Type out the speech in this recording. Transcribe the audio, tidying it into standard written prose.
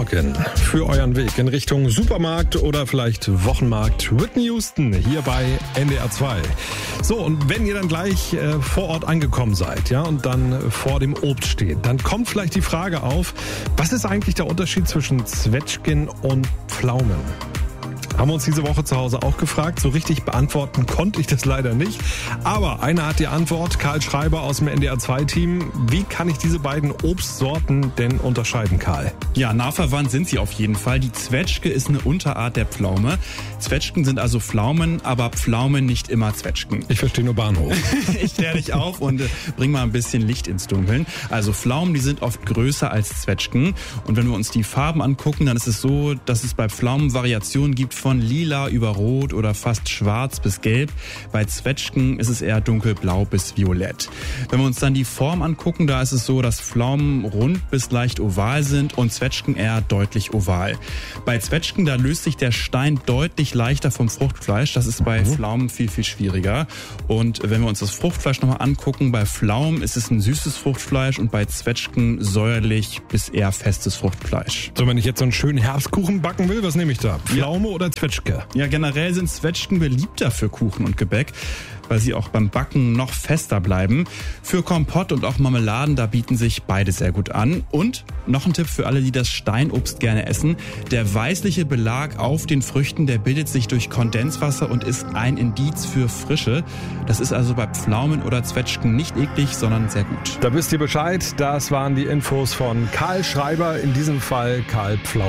Morgen für euren Weg in Richtung Supermarkt oder vielleicht Wochenmarkt. Whitney Houston hier bei NDR 2. So, und wenn ihr dann gleich vor Ort angekommen seid, ja, und dann vor dem Obst steht, dann kommt vielleicht die Frage auf, was ist eigentlich der Unterschied zwischen Zwetschgen und Pflaumen? Haben wir uns diese Woche zu Hause auch gefragt. So richtig beantworten konnte ich das leider nicht. Aber einer hat die Antwort, Karl Schreiber aus dem NDR 2-Team. Wie kann ich diese beiden Obstsorten denn unterscheiden, Karl? Ja, nah verwandt sind sie auf jeden Fall. Die Zwetschge ist eine Unterart der Pflaume. Zwetschgen sind also Pflaumen, aber Pflaumen nicht immer Zwetschgen. Ich verstehe nur Bahnhof. Ich kläre dich auf und bring mal ein bisschen Licht ins Dunkeln. Also Pflaumen, die sind oft größer als Zwetschgen. Und wenn wir uns die Farben angucken, dann ist es so, dass es bei Pflaumen Variationen gibt von lila über rot oder fast schwarz bis gelb. Bei Zwetschgen ist es eher dunkelblau bis violett. Wenn wir uns dann die Form angucken, da ist es so, dass Pflaumen rund bis leicht oval sind und Zwetschgen eher deutlich oval. Bei Zwetschgen, da löst sich der Stein deutlich leichter vom Fruchtfleisch. Das ist bei Pflaumen viel, viel schwieriger. Und wenn wir uns das Fruchtfleisch nochmal angucken, bei Pflaumen ist es ein süßes Fruchtfleisch und bei Zwetschgen säuerlich bis eher festes Fruchtfleisch. So, wenn ich jetzt so einen schönen Herbstkuchen backen will, was nehme ich da? Pflaume oder Zwetschge? Ja, generell sind Zwetschgen beliebter für Kuchen und Gebäck, weil sie auch beim Backen noch fester bleiben. Für Kompott und auch Marmeladen, da bieten sich beide sehr gut an. Und noch ein Tipp für alle, die das Steinobst gerne essen. Der weißliche Belag auf den Früchten, der bildet sich durch Kondenswasser und ist ein Indiz für Frische. Das ist also bei Pflaumen oder Zwetschgen nicht eklig, sondern sehr gut. Da wisst ihr Bescheid. Das waren die Infos von Karl Schreiber, in diesem Fall Karl Pflaume.